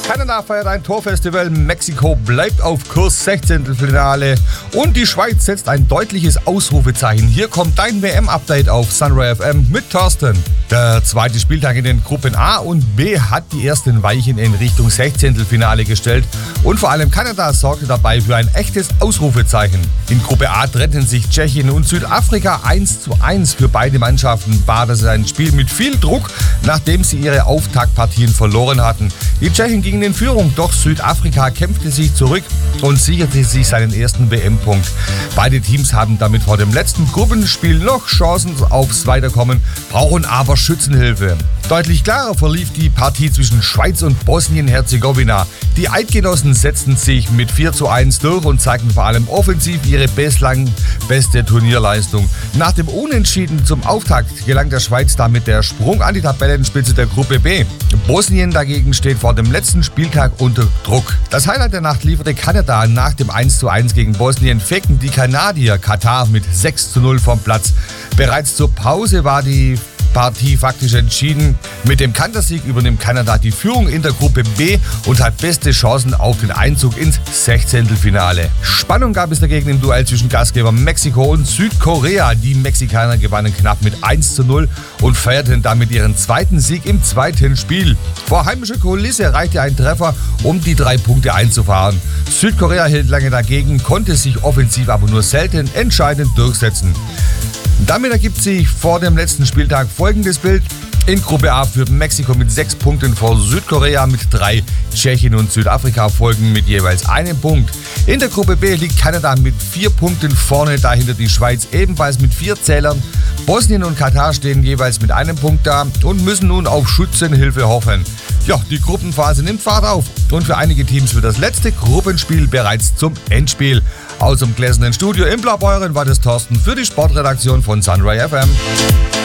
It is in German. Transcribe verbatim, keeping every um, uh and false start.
Kanada feiert ein Torfestival, Mexiko bleibt auf Kurs, Sechzehntelfinale und die Schweiz setzt ein deutliches Ausrufezeichen. Hier kommt dein W M-Update auf Sunray F M mit Thorsten. Der zweite Spieltag in den Gruppen A und B hat die ersten Weichen in Richtung Sechzehntelfinale gestellt und vor allem Kanada sorgte dabei für ein echtes Ausrufezeichen. In Gruppe A trennten sich Tschechien und Südafrika eins zu eins. Für beide Mannschaften war das ein Spiel mit viel Druck, nachdem sie ihre Auftaktpartien verloren hatten. Die Tschechen gingen in Führung, doch Südafrika kämpfte sich zurück und sicherte sich seinen ersten W M-Punkt. Beide Teams haben damit vor dem letzten Gruppenspiel noch Chancen aufs Weiterkommen, brauchen aber Schützenhilfe. Deutlich klarer verlief die Partie zwischen Schweiz und Bosnien-Herzegowina. Die Eidgenossen setzten sich mit vier zu eins durch und zeigten vor allem offensiv ihre bislang beste Turnierleistung. Nach dem Unentschieden zum Auftakt gelang der Schweiz damit der Sprung an die Tabellenspitze der Gruppe B. Bosnien dagegen steht vor dem letzten Spieltag unter Druck. Das Highlight der Nacht lieferte Kanada. Nach dem eins zu eins gegen Bosnien fegten die Kanadier Katar mit sechs zu null vom Platz. Bereits zur Pause war die Partie faktisch entschieden. Mit dem Kantersieg übernimmt Kanada die Führung in der Gruppe B und hat beste Chancen auf den Einzug ins Sechzehntelfinale. Spannung gab es dagegen im Duell zwischen Gastgeber Mexiko und Südkorea. Die Mexikaner gewannen knapp mit eins zu null und feierten damit ihren zweiten Sieg im zweiten Spiel. Vor heimischer Kulisse reichte ein Treffer, um die drei Punkte einzufahren. Südkorea hielt lange dagegen, konnte sich offensiv aber nur selten entscheidend durchsetzen. Damit ergibt sich vor dem letzten Spieltag folgendes Bild. In Gruppe A führt Mexiko mit sechs Punkten vor Südkorea mit drei. Tschechien und Südafrika folgen mit jeweils einem Punkt. In der Gruppe B liegt Kanada mit vier Punkten vorne, dahinter die Schweiz ebenfalls mit vier Zählern. Bosnien und Katar stehen jeweils mit einem Punkt da und müssen nun auf Schützenhilfe hoffen. Ja, die Gruppenphase nimmt Fahrt auf und für einige Teams wird das letzte Gruppenspiel bereits zum Endspiel. Aus dem gläsernen Studio in Blaubeuren war das Thorsten für die Sportredaktion von Sunray F M.